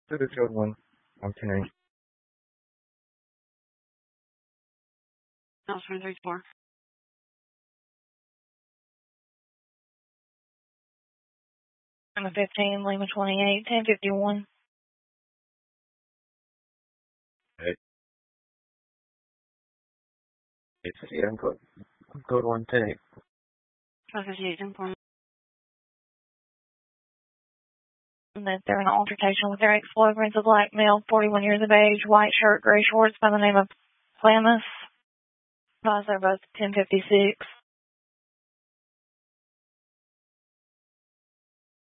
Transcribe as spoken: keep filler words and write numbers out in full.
To the field one. I'm ten eight. That was three four. I'm a fifteen, Lima twenty-eight, ten fifty-one. Hey. It's yeah, I'm code. Code one ten eight. twelve fifty-eight, ten four. That they're in an altercation with their ex-boyfriend's a black male, forty-one years of age, white shirt, gray shorts by the name of Flamus. They're both ten fifty-six.